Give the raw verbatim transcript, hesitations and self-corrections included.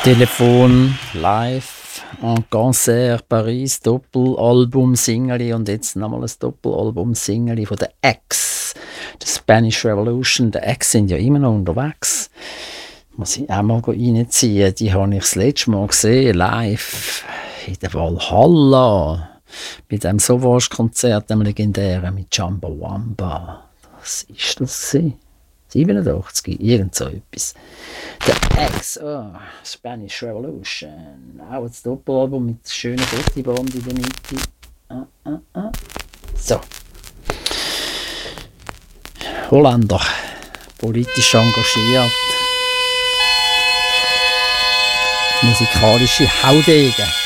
Telefon, Live, en Concert, Paris, Doppelalbum, Singeli und jetzt nochmal ein Doppelalbum, Singeli von der X. The Spanish Revolution. Die X sind ja immer noch unterwegs. Muss ich auch mal reinziehen. Die habe ich das letzte Mal gesehen, live in der Valhalla. Bei dem Sauvage-Konzert, dem legendären mit Chumbawamba. Was ist das gewesen? siebenundachtzig, irgend so etwas. Der X, oh, Spanish Revolution. Auch das Doppelalbum mit schöner Fotoband in der Mitte. Ah, ah, ah. So. Holländer. Politisch engagiert. Musikalische Haudegen.